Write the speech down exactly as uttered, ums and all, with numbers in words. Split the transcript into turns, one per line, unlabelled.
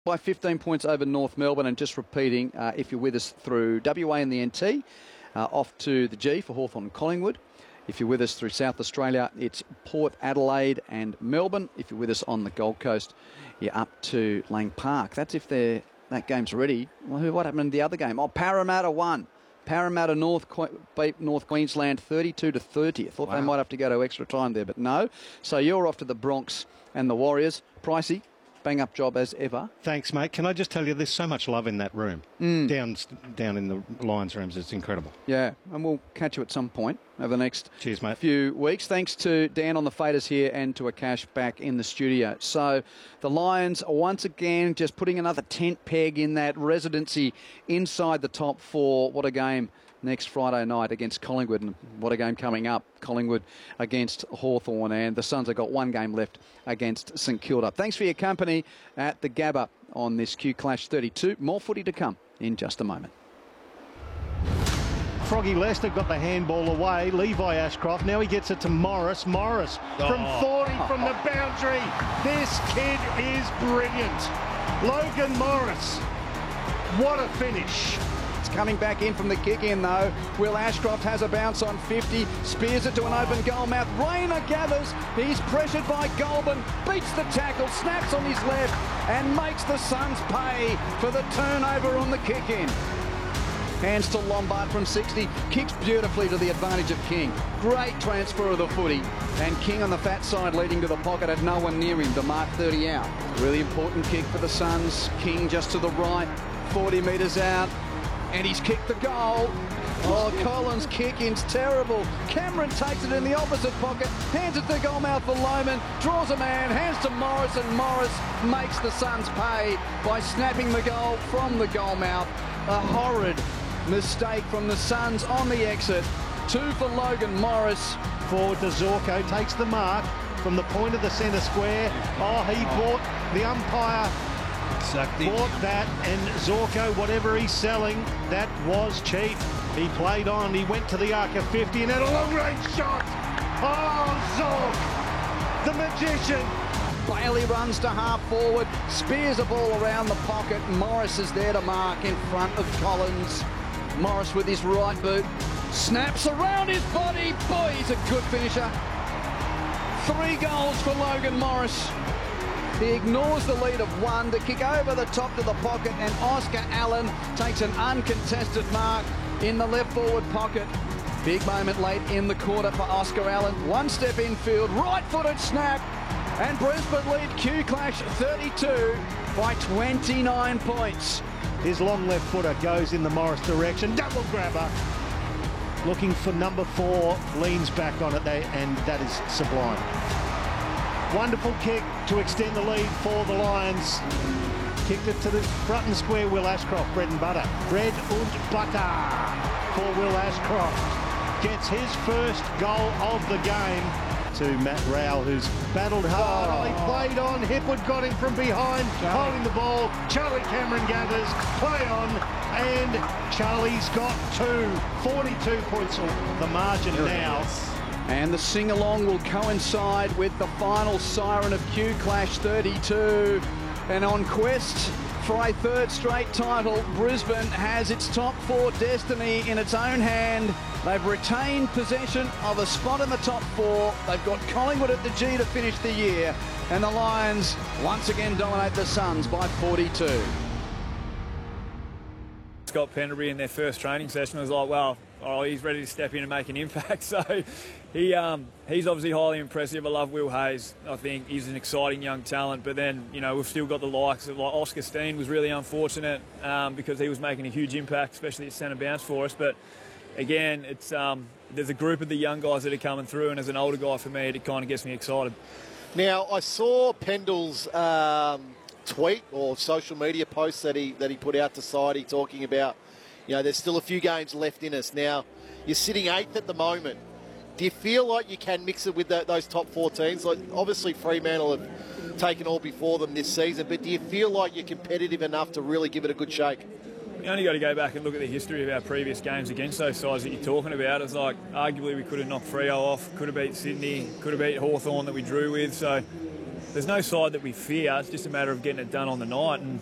by fifteen points over North Melbourne. And just repeating, uh, if you're with us through W A and the N T, uh, off to the G for Hawthorn and Collingwood. If you're with us through South Australia, it's Port Adelaide and Melbourne. If you're with us on the Gold Coast, you're up to Lang Park. That's if they're, that game's ready. Well, what happened in the other game? Oh, Parramatta won. Parramatta North beat North Queensland thirty-two to thirty. I thought wow. they might have to go to extra time there, but no. So you're off to the Bronx and the Warriors. Pricey, bang up job as ever.
Thanks, mate. Can I just tell you, there's so much love in that room. Mm. Down down in the Lions rooms, it's incredible.
Yeah, and we'll catch you at some point over the next
Cheers, mate.
few weeks. Thanks to Dan on the faders here and to Akash back in the studio. So the Lions are once again just putting another tent peg in that residency inside the top four. What a game next Friday night against Collingwood, and what a game coming up, Collingwood against Hawthorn, and the Suns have got one game left against St Kilda. Thanks for your company at the Gabba on this Q Clash thirty-two. More footy to come in just a moment.
Froggy Lester got the handball away. Levi Ashcroft, now he gets it to Morris. Morris from forty from the boundary. This kid is brilliant. Logan Morris, what a finish.
Coming back in from the kick in though. Will Ashcroft has a bounce on fifty, spears it to an open goal mouth. Rayner gathers, he's pressured by Goulburn, beats the tackle, snaps on his left and makes the Suns pay for the turnover on the kick in. Hands to Lombard from sixty, kicks beautifully to the advantage of King. Great transfer of the footy, and King on the fat side leading to the pocket, had no one near him to mark thirty out. Really important kick for the Suns. King just to the right, forty metres out. And he's kicked the goal. Oh, Collins' kick-in's terrible. Cameron takes it in the opposite pocket, hands it to goalmouth for Lohman, draws a man, hands to Morris, and Morris makes the Suns pay by snapping the goal from the goalmouth. A horrid mistake from the Suns on the exit. Two for Logan Morris.
Forward to Zorko, takes the mark from the point of the centre square. Oh, he bought the umpire.
Exactly.
Bought that, and Zorko, whatever he's selling, that was cheap. He played on, he went to the arc of fifty and had a long-range shot. Oh, Zork, the magician.
Bailey runs to half forward, spears a ball around the pocket. Morris is there to mark in front of Collins. Morris with his right boot, snaps around his body. Boy, he's a good finisher. Three goals for Logan Morris. He ignores the lead of one to kick over the top to the pocket, and Oscar Allen takes an uncontested mark in the left forward pocket. Big moment late in the quarter for Oscar Allen. One step infield, right-footed snap, and Brisbane lead Q Clash thirty-two by twenty-nine points.
His long left footer goes in the Morris direction, double grabber. Looking for number four, leans back on it there, and that is sublime. Wonderful kick to extend the lead for the Lions. Kicked it to the front and square, Will Ashcroft, bread and butter. Bread und butter for Will Ashcroft. Gets his first goal of the game to Matt Rowell, who's battled hard. Oh, he played on, Hipwood got him from behind, Charlie. holding the ball. Charlie Cameron gathers, play on, and Charlie's got two. forty-two points on the margin there now.
And the sing-along will coincide with the final siren of Q Clash thirty-two. And on quest for a third straight title, Brisbane has its top four destiny in its own hand. They've retained possession of a spot in the top four. They've got Collingwood at the G to finish the year. And the Lions once again dominate the Suns by forty-two.
Scott Penderbury in their first training session was like, well, oh, he's ready to step in and make an impact. So he um, he's obviously highly impressive. I love Will Hayes. I think he's an exciting young talent. But then, you know, we've still got the likes of like Oscar Steen was really unfortunate um, because he was making a huge impact, especially at centre bounce for us. But again, it's um, there's a group of the young guys that are coming through, and as an older guy for me, it kind of gets me excited.
Now, I saw Pendle's um, tweet or social media post that he that he put out to Sidey talking about, you know, there's still a few games left in us. Now, you're sitting eighth at the moment. Do you feel like you can mix it with the, those top four teams? Like, obviously, Fremantle have taken all before them this season, but do you feel like you're competitive enough to really give it a good shake?
You only got to go back and look at the history of our previous games against those sides that you're talking about. It's like, arguably, we could have knocked Freo off, could have beat Sydney, could have beat Hawthorn that we drew with. So there's no side that we fear. It's just a matter of getting it done on the night. And